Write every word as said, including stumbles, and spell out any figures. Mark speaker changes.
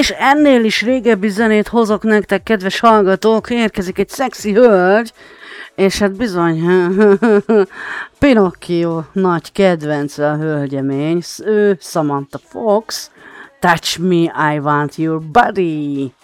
Speaker 1: És ennél is régebbi zenét hozok nektek, kedves hallgatók, érkezik egy szexi hölgy, és hát bizony, Pinocchio nagy kedvence a hölgyemény, ő Samantha Fox, Touch Me, I Want Your Body.